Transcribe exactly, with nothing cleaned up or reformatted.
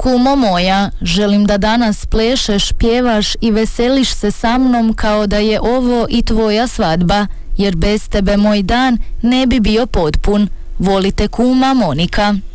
Kumo moja, želim da danas plešeš, pjevaš i veseliš se sa mnom kao da je ovo i tvoja svadba, jer bez tebe moj dan ne bi bio potpun. Volite kuma Monika.